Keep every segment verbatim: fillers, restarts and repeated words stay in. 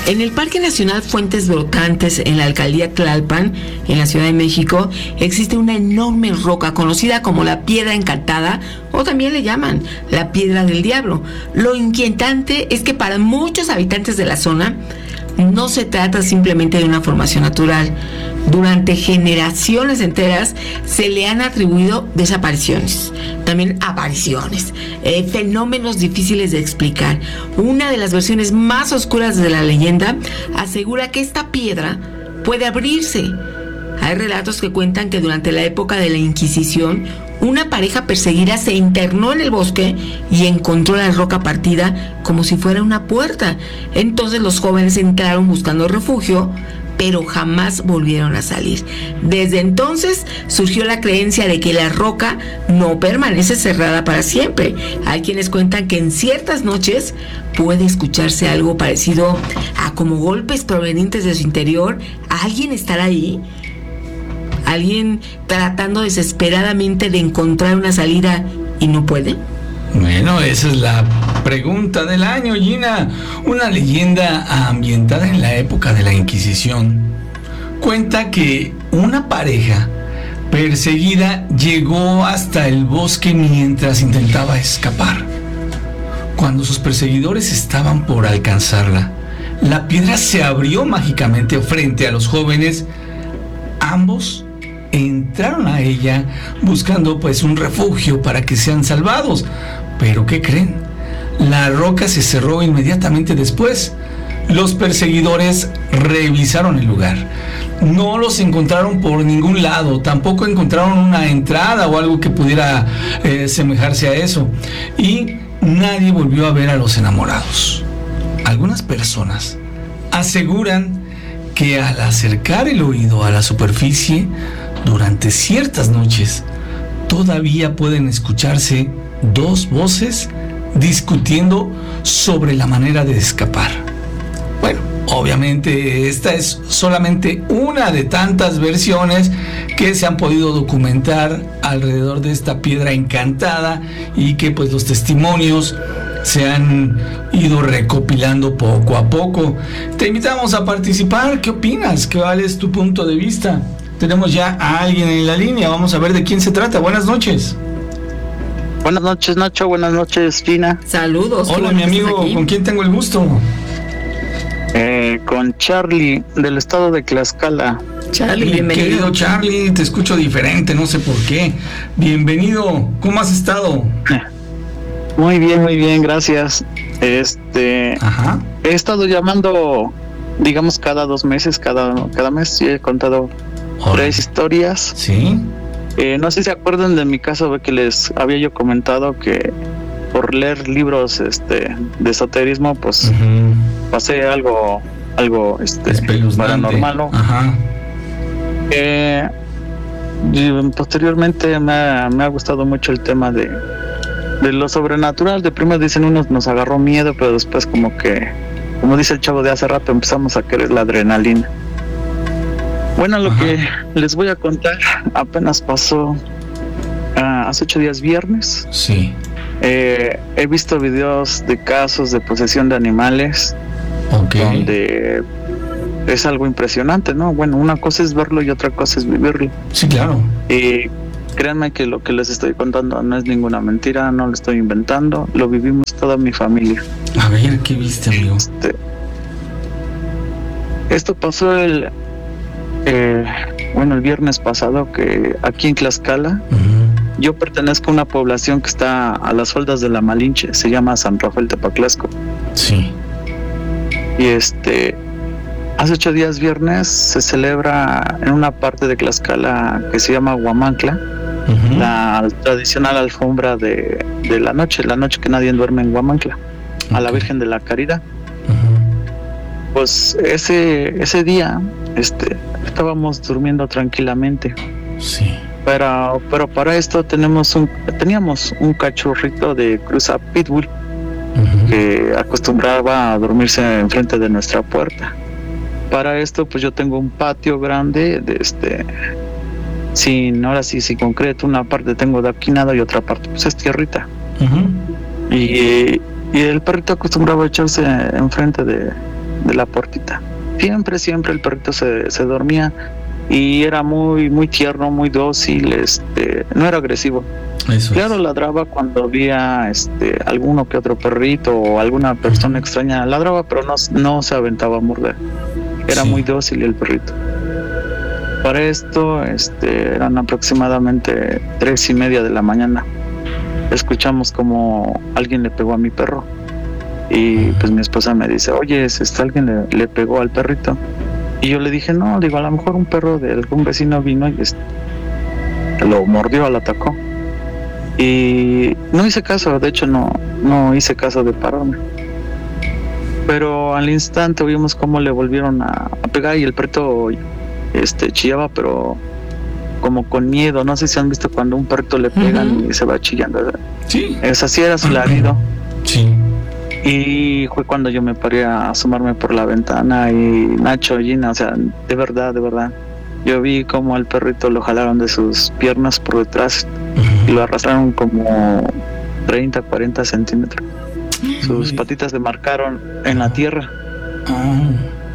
En el Parque Nacional Fuentes Brotantes, en la alcaldía Tlalpan, en la Ciudad de México, existe una enorme roca conocida como la Piedra Encantada, o también le llaman la Piedra del Diablo. Lo inquietante es que para muchos habitantes de la zona no se trata simplemente de una formación natural. Durante generaciones enteras se le han atribuido desapariciones, también apariciones, eh, fenómenos difíciles de explicar. Una de las versiones más oscuras de la leyenda asegura que esta piedra puede abrirse. Hay relatos que cuentan que durante la época de la Inquisición, una pareja perseguida se internó en el bosque y encontró la roca partida como si fuera una puerta. Entonces los jóvenes entraron buscando refugio, pero jamás volvieron a salir. Desde entonces surgió la creencia de que la roca no permanece cerrada para siempre. Hay quienes cuentan que en ciertas noches puede escucharse algo parecido a como golpes provenientes de su interior. ¿Alguien estará ahí? ¿Alguien tratando desesperadamente de encontrar una salida y no puede? Bueno, esa es la pregunta del año, Gina. Una leyenda ambientada en la época de la Inquisición cuenta que una pareja perseguida llegó hasta el bosque mientras intentaba escapar. Cuando sus perseguidores estaban por alcanzarla, la piedra se abrió mágicamente frente a los jóvenes. Ambos entraron a ella buscando pues un refugio para que sean salvados. Pero ¿qué creen? La roca se cerró inmediatamente después. Los perseguidores revisaron el lugar. No los encontraron por ningún lado. Tampoco encontraron una entrada o algo que pudiera eh, semejarse a eso. Y nadie volvió a ver a los enamorados. Algunas personas aseguran que al acercar el oído a la superficie, durante ciertas noches, todavía pueden escucharse dos voces discutiendo sobre la manera de escapar. Bueno, obviamente esta es solamente una de tantas versiones que se han podido documentar alrededor de esta piedra encantada y que pues los testimonios se han ido recopilando poco a poco. Te invitamos a participar. ¿Qué opinas? ¿Cuál es tu punto de vista? Tenemos ya a alguien en la línea. Vamos a ver de quién se trata. Buenas noches. Buenas noches, Nacho. Buenas noches, Gina. Saludos. Hola, mi amigo. ¿Con quién tengo el gusto? Eh, con Charlie, del estado de Tlaxcala. Charlie, bienvenido. Querido Charlie, te escucho diferente, no sé por qué. Bienvenido. ¿Cómo has estado? Muy bien, muy bien, gracias. Este, Ajá. He estado llamando, digamos, cada dos meses, cada, cada mes, y he contado Hola. tres historias. Sí. Eh, no sé si se acuerdan de mi caso, que les había yo comentado que por leer libros este, de esoterismo, pues uh-huh. pasé algo, algo este, paranormal, ¿no? Ajá. Eh, y posteriormente me ha, me ha gustado mucho el tema de de lo sobrenatural. De primero dicen unos nos agarró miedo, pero después como que, como dice el chavo de hace rato, empezamos a querer la adrenalina. Bueno, lo Ajá. que les voy a contar apenas pasó uh, hace ocho días viernes. Sí. Eh, he visto videos de casos de posesión de animales, okay. donde es algo impresionante, ¿no? Bueno, una cosa es verlo y otra cosa es vivirlo. Sí, claro. Y créanme que lo que les estoy contando no es ninguna mentira, no lo estoy inventando, lo vivimos toda mi familia. A ver, ¿qué viste, amigo? Este, esto pasó el, eh, bueno, el viernes pasado, que aquí en Tlaxcala, uh-huh. yo pertenezco a una población que está a las faldas de la Malinche, se llama San Rafael Tepaclasco. Sí. Y este, hace ocho días viernes se celebra en una parte de Tlaxcala que se llama Huamancla, uh-huh. la tradicional alfombra de, de la noche, la noche que nadie duerme en Huamancla, okay. a la Virgen de la Caridad. Uh-huh. Pues ese ese día este, estábamos durmiendo tranquilamente. Sí. Pero, pero para esto tenemos un, teníamos un cachorrito de cruza pitbull, uh-huh. que acostumbraba a dormirse enfrente de nuestra puerta. Para esto, pues yo tengo un patio grande, de este, sin, ahora sí, sin concreto. Una parte tengo de aquinado y otra parte, pues es tierrita. Uh-huh. Y, y el perrito acostumbraba a echarse enfrente de, de la puertita. Siempre, siempre el perrito se, se dormía y era muy, muy tierno, muy dócil, este, no era agresivo. Eso claro, es. ladraba cuando había este, alguno que otro perrito o alguna persona extraña, ladraba, pero no, no se aventaba a morder. Era Sí. muy dócil el perrito. Para esto, este, eran aproximadamente tres y media de la mañana. Escuchamos como alguien le pegó a mi perro. Y pues mi esposa me dice, oye, este, alguien le, le pegó al perrito. Y yo le dije, no, digo, a lo mejor un perro de algún vecino vino y este, lo mordió, lo atacó. Y no hice caso, de hecho no, no hice caso de pararme. Pero al instante vimos cómo le volvieron a, a pegar y el perrito este, chillaba, pero como con miedo. No sé si han visto cuando un perrito le pegan Uh-huh. y se va chillando. Sí. Es así, era su ladrido. Sí. Y fue cuando yo me paré a asomarme por la ventana y Nacho, Gina, o sea, de verdad, de verdad. Yo vi como al perrito lo jalaron de sus piernas por detrás y lo arrastraron como treinta, cuarenta centímetros. Sus Uy. patitas le marcaron en la tierra. Oh.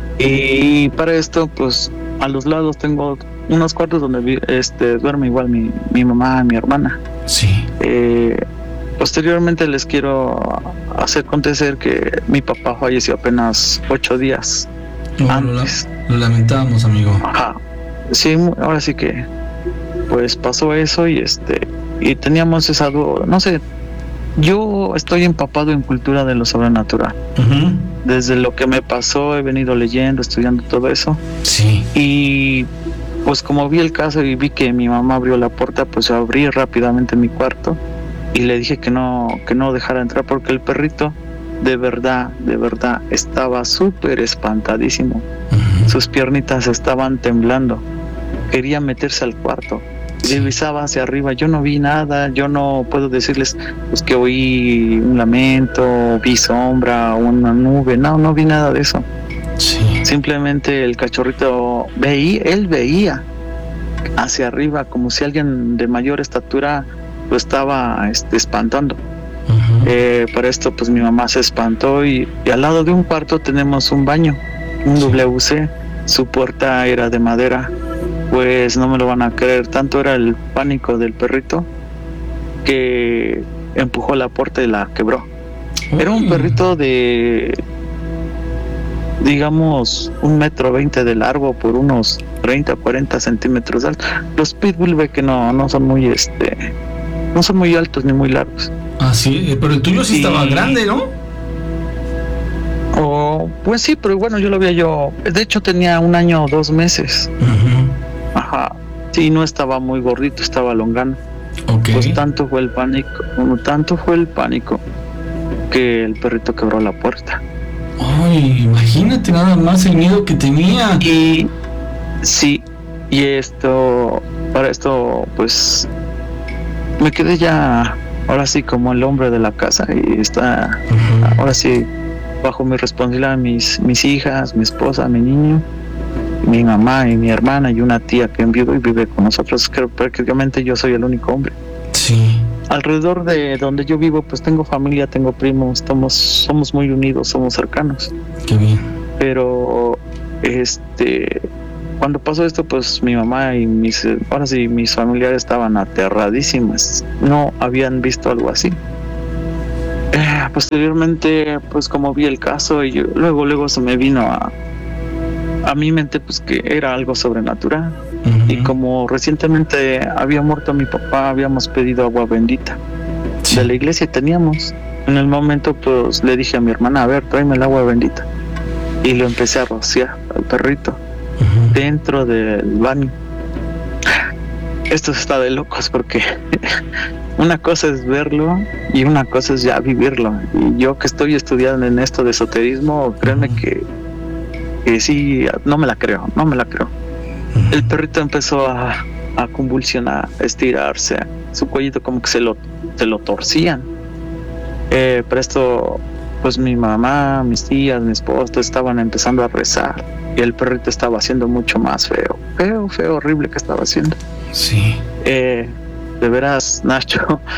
Y para esto, pues, a los lados tengo unos cuartos donde vi- este, duerme igual mi, mi mamá y mi hermana. Sí. Eh, posteriormente les quiero hacer acontecer que mi papá falleció apenas ocho días Oh, lo, antes. la- lo lamentamos, amigo. Ajá. Sí, mu- ahora sí que pues pasó eso y este y teníamos esa duda, no sé, yo estoy empapado en cultura de lo sobrenatural. Ujú. Desde lo que me pasó he venido leyendo, estudiando todo eso Sí. y pues como vi el caso y vi que mi mamá abrió la puerta, pues abrí rápidamente mi cuarto y le dije que no que no dejara entrar porque el perrito de verdad, de verdad estaba súper espantadísimo. Ujú. Sus piernitas estaban temblando. Quería meterse al cuarto. Revisaba hacia arriba. Yo no vi nada. Yo no puedo decirles pues, que oí un lamento, vi sombra, una nube. No, no vi nada de eso. Sí. Simplemente el cachorrito veía, él veía hacia arriba como si alguien de mayor estatura lo estaba este, espantando. Ujú. Eh, para esto pues mi mamá se espantó y, y al lado de un cuarto tenemos un baño, un Sí. W C, su puerta era de madera, pues no me lo van a creer, tanto era el pánico del perrito que empujó la puerta y la quebró. Era un Uy. perrito de digamos un metro veinte de largo por unos treinta cuarenta centímetros de alto. Los pitbull ve que no, no son muy este no son muy altos ni muy largos. Ah, sí, eh, pero el tuyo sí Y- estaba grande, ¿no? Oh, pues sí, pero bueno, yo lo veía yo. De hecho, tenía un año o dos meses. Ujú. Ajá. Sí, no estaba muy gordito, estaba longano. Ok. Pues tanto fue el pánico, como tanto fue el pánico que el perrito quebró la puerta. Ay, imagínate nada más el miedo que tenía. Y sí, y esto, para esto, pues me quedé ya, ahora sí, como el hombre de la casa y está, Ujú. ahora sí, bajo mi responsabilidad, mis, mis hijas, mi esposa, mi niño, mi mamá y mi hermana y una tía que enviudó y vive con nosotros. Creo prácticamente yo soy el único hombre. Sí. Alrededor de donde yo vivo, pues tengo familia, tengo primos, estamos, somos muy unidos, somos cercanos. Qué bien. Pero este cuando pasó esto, pues mi mamá y mis ahora sí mis familiares estaban aterradísimas, no habían visto algo así. Eh, posteriormente, pues como vi el caso y yo- luego luego se me vino a a mi mente pues que era algo sobrenatural. Ujú. Y como recientemente había muerto mi papá, habíamos pedido agua bendita Sí. de la iglesia y teníamos. En el momento pues le dije a mi hermana, a ver, tráeme el agua bendita. Y lo empecé a rociar al perrito Ujú. dentro del baño. Esto está de locos porque una cosa es verlo y una cosa es ya vivirlo. Y yo que estoy estudiando en esto de esoterismo, créeme Ujú. que, que sí, no me la creo, no me la creo. Ujú. El perrito empezó a, a convulsionar, a estirarse, su cuellito como que se lo, se lo torcían. Eh, pero esto, pues mi mamá, mis tías, mi esposa estaban empezando a rezar y el perrito estaba haciendo mucho más feo, feo, feo, horrible que estaba haciendo. Sí. Eh, de veras, Nacho,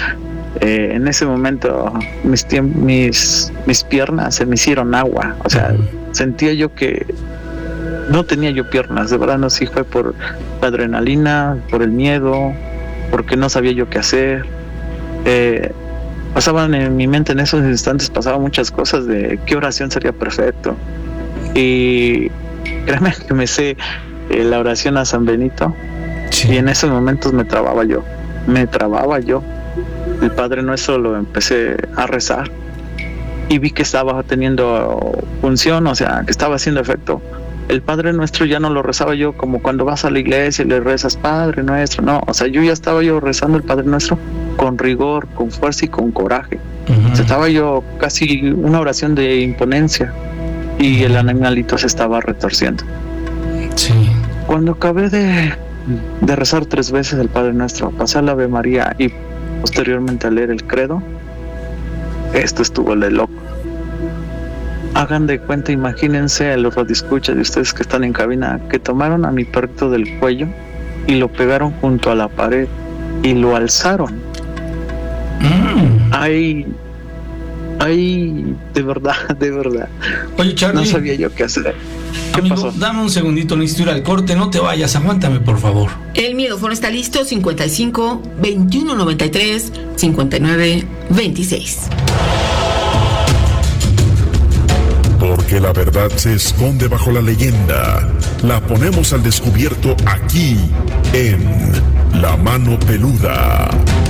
eh, en ese momento mis, tiemp- mis, mis piernas se me hicieron agua. O sea, uh-huh. sentía yo que no tenía yo piernas. De verdad, no sé si fue por la adrenalina, por el miedo, porque no sabía yo qué hacer. Eh, pasaban en mi mente en esos instantes, pasaban muchas cosas de qué oración sería perfecto. Y créeme que me sé eh, la oración a San Benito. Sí. Y en esos momentos me trababa yo, me trababa yo. El Padre Nuestro lo empecé a rezar y vi que estaba teniendo función, o sea, que estaba haciendo efecto. El Padre Nuestro ya no lo rezaba yo como cuando vas a la iglesia y le rezas Padre Nuestro, no, o sea, yo ya estaba yo rezando el Padre Nuestro con rigor, con fuerza y con coraje. Uh-huh. O sea, estaba yo casi una oración de imponencia y el animalito se estaba retorciendo. Sí. Cuando acabé de, de rezar tres veces el Padre Nuestro, pasé a la Ave María y posteriormente a leer el credo, esto estuvo de loco. Hagan de cuenta, imagínense a los radioescuchas de ustedes que están en cabina, que tomaron a mi perrito del cuello y lo pegaron junto a la pared y lo alzaron. Mm. Ay, ay, de verdad, de verdad. Oye, Charlie, no sabía yo qué hacer. ¿Qué amigo, pasó? Dame un segundito, necesito ir al corte, no te vayas, aguántame por favor. El miedofono está listo, cincuenta y cinco, veintiuno noventa y tres, cincuenta y nueve, veintiséis. Porque la verdad se esconde bajo la leyenda. La ponemos al descubierto aquí, en La Mano Peluda,